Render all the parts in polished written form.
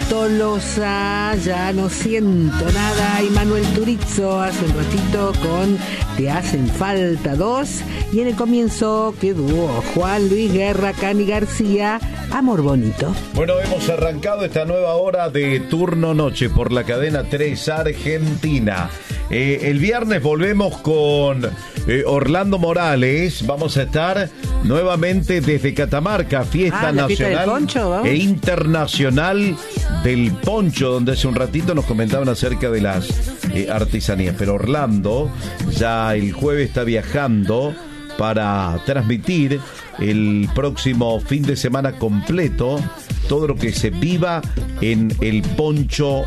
Tolosa, ya no siento nada, y Manuel Turizo hace un ratito con Te hacen falta 2, y en el comienzo quedó Juan Luis Guerra, Cani García, Amor Bonito. Bueno, hemos arrancado esta nueva hora de Turno Noche por la cadena 3 Argentina. El viernes volvemos con Orlando Morales. Vamos a estar nuevamente desde Catamarca, fiesta nacional poncho, e internacional del poncho, donde hace un ratito nos comentaban acerca de las artesanías. Pero Orlando ya el jueves está viajando para transmitir el próximo fin de semana completo todo lo que se viva en el Poncho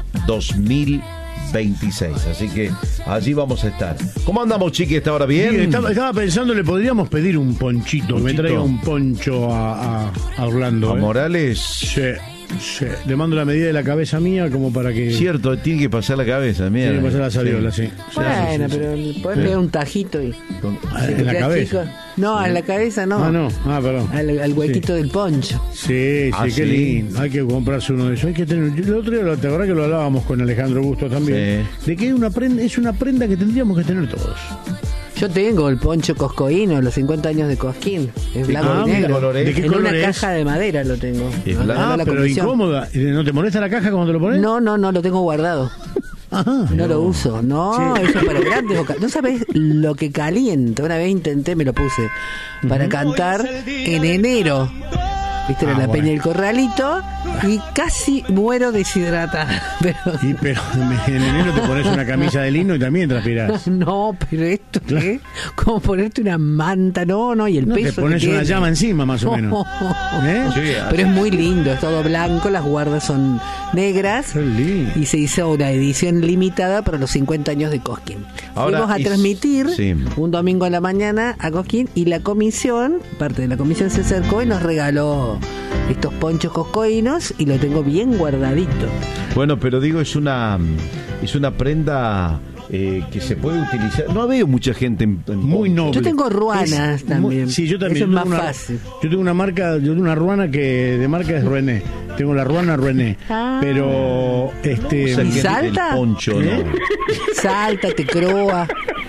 2026. Así que allí vamos a estar. ¿Cómo andamos, chiqui? ¿Está ahora bien? Sí, estaba pensando, le podríamos pedir un ponchito, que me traiga un poncho a Orlando. ¿A Morales? Sí, le mando la medida de la cabeza mía como para que... Cierto, tiene que pasar la cabeza, mira. Tiene que pasar la saviola, sí. Bueno, pero podés pegar un tajito y... ¿En la cabeza? Chico. No, en la cabeza no. Perdón. Al huequito del poncho. Sí, qué lindo. Hay que comprarse uno de esos. Hay que tener... El otro día, ¿te acordás que lo hablábamos con Alejandro Busto también? Sí. De que es una prenda que tendríamos que tener todos. Yo tengo el poncho coscoíno, los 50 años de Cosquín. Es blanco y negro. ¿De qué en color una es? caja de madera lo tengo. Pero incómoda. ¿No te molesta la caja cuando te lo pones? No, lo tengo guardado. No lo uso. No, eso es para grandes ocasión. No sabés lo que calienta. Una vez intenté, me lo puse para cantar en enero. Viste, en la Peña del Corralito, y casi muero deshidratada. Pero en enero te pones una camisa de lino y también transpirás. No, pero esto ¿qué? Como ponerte una manta, y el peso. Te pones una llama encima, más o menos. Sí, pero es muy lindo, es todo blanco, las guardas son negras. Y se hizo una edición limitada para los 50 años de Cosquín. Fuimos a transmitir un domingo a la mañana a Cosquín, y la comisión, parte de la comisión, se acercó y nos regaló estos ponchos coscoínos, y lo tengo bien guardadito. Bueno, pero digo, es una prenda que se puede utilizar. No veo mucha gente muy noble. Yo tengo ruanas también. Sí, yo también. Eso es más fácil. Yo tengo una ruana que de marca es René. Tengo la ruana René. Pero ¿y salta? El poncho, ¿no? Salta, te croa.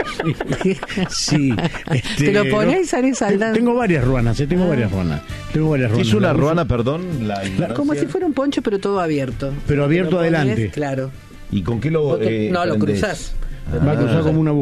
Sí. ¿Te lo pones y sales saltando? Tengo varias ruanas, tengo varias ruanas. ¿Qué es una ruana, perdón? Como si fuera un poncho, pero todo abierto. Pero abierto adelante. Claro. ¿Y con qué lo lo cruzás. Va a cruzar como una